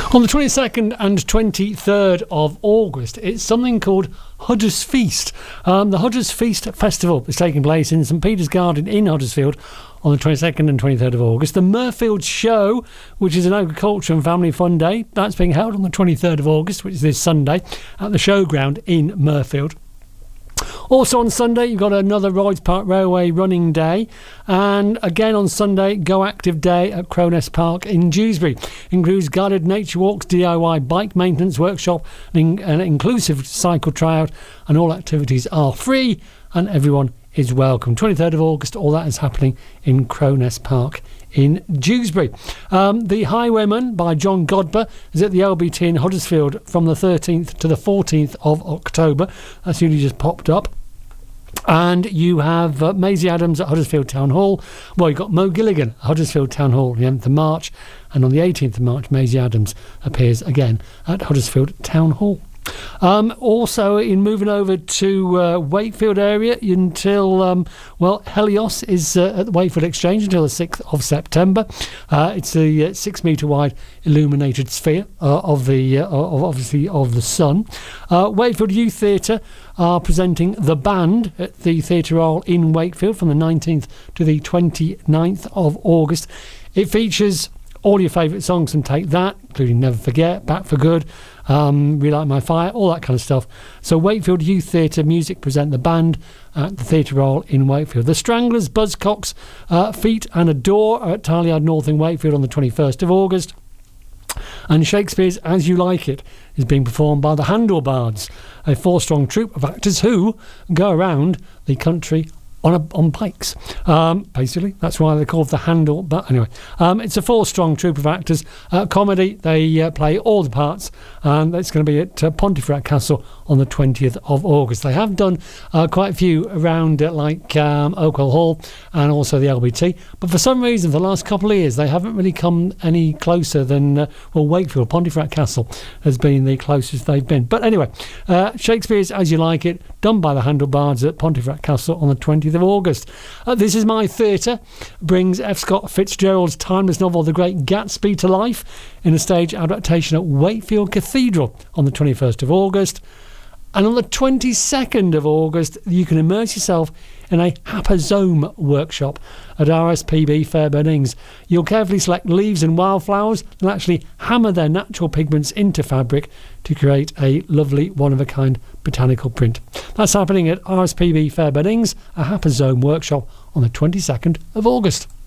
On the 22nd and 23rd of August, it's something called Huddersfeast. The Huddersfeast Festival is taking place in St Peter's Garden in Huddersfield on the 22nd and 23rd of August. The Murfield Show, which is an agriculture and family fun day, that's being held on the 23rd of August, which is this Sunday, at the Showground in Murfield. Also on Sunday, you've got another Royds Park Railway running day. And again on Sunday, Go Active Day at Crowness Park in Dewsbury. Includes guided nature walks, DIY bike maintenance workshop, and an inclusive cycle tryout. And all activities are free and everyone is welcome. 23rd of August, all that is happening in Crowness Park in Dewsbury. The Highwayman by John Godber is at the LBT in Huddersfield from the 13th to the 14th of October. That's usually just popped up. And you have Maisie Adams at Huddersfield Town Hall. Well, you've got Mo Gilligan at Huddersfield Town Hall on the 11th of March. And on the 18th of March, Maisie Adams appears again at Huddersfield Town Hall. Also, in moving over to Wakefield area until, Helios is at the Wakefield Exchange until the 6th of September. It's a 6 metre wide illuminated sphere of the sun. Wakefield Youth Theatre are presenting The Band at the Theatre Royal in Wakefield from the 19th to the 29th of August. It features all your favourite songs from Take That, including Never Forget, Back for Good, Relight My Fire, all that kind of stuff. So Wakefield Youth Theatre Music present The Band at the Theatre Royal in Wakefield. The Stranglers, Buzzcocks, Feet and Adore are at Tileyard North in Wakefield on the 21st of August. And Shakespeare's As You Like It is being performed by the Handlebards, a 4-strong troupe of actors who go around the country on bikes. Basically, that's why they're called the Handle. But anyway, it's a 4-strong troupe of actors. Comedy, they play all the parts, and it's going to be at Pontefract Castle on the 20th of August. They have done quite a few around Oakwell Hall and also the LBT, but for some reason, for the last couple of years, they haven't really come any closer than Wakefield. Pontefract Castle has been the closest they've been. But anyway, Shakespeare's As You Like It, done by the Handlebards at Pontefract Castle on the 20th of August. This Is My Theatre brings F. Scott Fitzgerald's timeless novel The Great Gatsby to life in a stage adaptation at Wakefield Cathedral on the 21st of August. And on the 22nd of August, you can immerse yourself in a Haphazome workshop at RSPB Fairbairn. You'll carefully select leaves and wildflowers and actually hammer their natural pigments into fabric to create a lovely one-of-a-kind botanical print. That's happening at RSPB Fairbairn, a Haphazome workshop on the 22nd of August.